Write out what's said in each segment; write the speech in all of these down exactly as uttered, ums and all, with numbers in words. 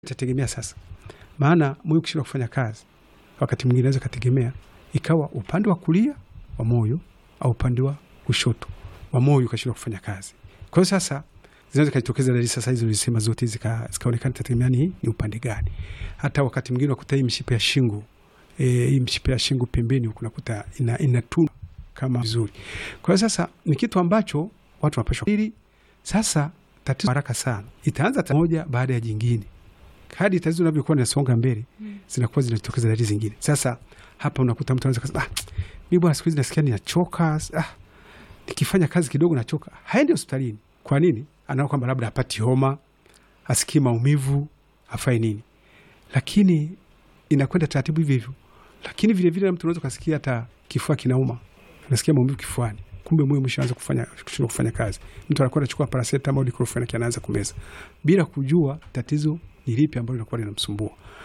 Itategemea sasa. Maana moyo ukishindwa kufanya kazi, wakati mwingine inaweza kategemea ikawa upande wa kulia wa moyo au upande wa kushoto wa moyo ukashindwa kufanya kazi. Kwa hiyo sasa zinaweza kujitokeza dalili sasa hizo nilisema zote zika zikaonekana tategemea ni, ni upande gani. Hata wakati mwingine unakuta hii mshipa ya shingo, eh hii mshipa ya shingo pembeni unakuta ina inatuna kama vizuri. Kwa hiyo sasa ni kitu ambacho watu wanapaswa ili sasa tatizo haraka sana. Itaanza moja baada ya jingine. Hadi tatizo linavyokuwa linasonga mbele, mm. zinakuwa zinatokeza dalili zingine. Sasa hapa unakuta mtu anaweza kusema, ah, mimi bwana siku hizi nasikia ninachoka, ah, nikifanya kazi kidogo nachoka. Haendi hospitalini. Kwa nini? Anaona kwamba labda hapati homa, asikii maumivu, afai nini. Lakini inakwenda taratibu hivi hivyo. Lakini vile vile mtu anaweza kusikia hata kifua kinauma. Anasikia maumivu kifuani. Kumbe moyo umeshaanza kufanya kushindwa kufanya kazi. Mtu anakwenda kuchukua paracetamol au ibuprofen anaanza kumeza bila kujua tatizo ni lipi ambalo linakuwa linamsumbua.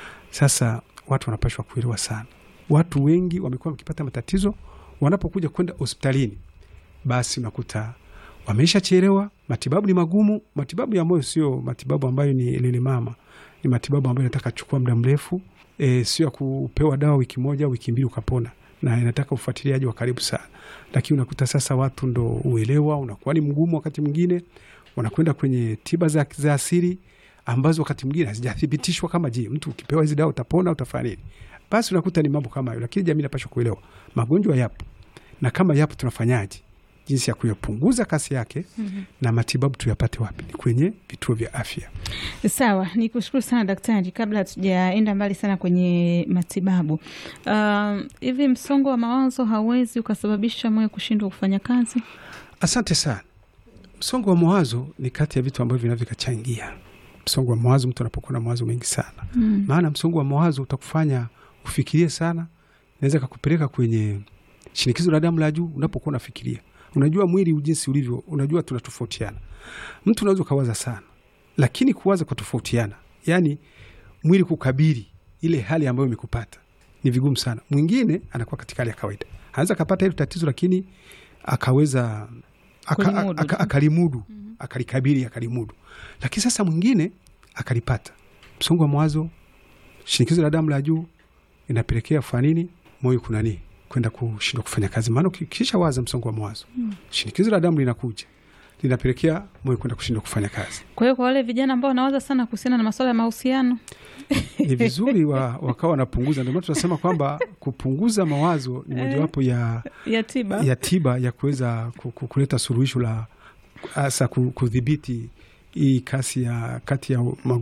Sasa watu wanapaswa kuelewa sana. Watu wengi wamekuwa wakipata matatizo wanapokuja kwenda hospitalini. Basi unakuta wameshachelewa, matibabu ni magumu. Matibabu ya moyo sio matibabu ambayo ni lele mama. Ni matibabu ambayo yanataka kuchukua muda mrefu, e, sio kupewa dawa wiki moja, wiki mbili ukapona. Na inataka ufuatiliaji wa karibu sana. Lakini unakuta sasa watu ndo uelewa unakuwa ni mgumu wakati mwingine. Wanakwenda kwenye tiba za, za asili ambazo wakati mwingine hazijathibitishwa kama je, mtu ukipewa hizi dawa utapona utafanya nini? Basi unakuta ni mambo kama hayo. Lakini jamii inapaswa kuelewa magonjwa yapo. Na kama yapo tunafanyaje? Jinsi ya kuyapunguza kasi yake, mm-hmm. na matibabu tuyapate wapi? Ni kwenye vituo vya afya. Sawa, nikushukuru sana daktari. Kabla tujaenda mbali sana kwenye matibabu, uh, hivi msongo wa mawazo hauwezi ukasababisha moyo kushindwa kufanya kazi? Asante sana. Msongo wa mawazo ni kati ya vitu ambavyo vinavyokuchangia. Msongo wa mawazo, mtu anapokuwa na mawazo mengi sana. Mm. Maana msongo wa mawazo utakufanya ufikirie sana, inaweza kukupeleka kwenye shinikizo la damu la juu unapokuwa unafikiria. Unajua mwili ujinsi ulivyo, unajua tunatofautiana. Mtu unaweza kawaza sana, lakini kuwaza kwa tofautiana, yani mwili kukabili ile hali ambayo imekupata ni vigumu sana. Mwingine anakuwa katika hali ya kawaida, anaweza kupata hilo tatizo lakini akaweza akalimudu, aka, aka, mm-hmm. akalikabili, akalimudu. Lakini sasa mwingine akalipata msongo wa mawazo, shinikizo la damu la juu, inapelekea fanini moyo kunani kwenda kushindwa kufanya kazi. Maana kisha waza msongo wa mawazo, mm. shinikizo la damu linakuja, linapelekea moyo kwenda kushindwa kufanya kazi. Kwa hiyo kwa wale vijana ambao wanawaza sana kuhusiana na masuala ya mahusiano, ni vizuri wa, wakawa wanapunguza. Ndio maana tunasema kwamba kupunguza mawazo ni mojawapo ya ya tiba ya tiba ya kuweza kuleta suluhisho la hasa kudhibiti hii kasi ya kati ya